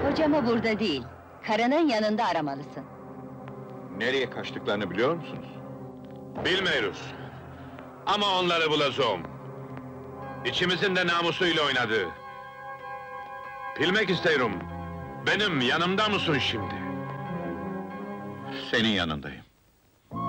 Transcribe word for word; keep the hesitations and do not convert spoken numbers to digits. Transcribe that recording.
Kocamı burada değil, karının yanında aramalısın. Nereye kaçtıklarını biliyor musunuz? Bilmiyoruz. Ama onları bulacağım. İçimizin de namusuyla oynadı. Bilmek istiyorum. Benim yanımda mısın şimdi? Senin yanındayım.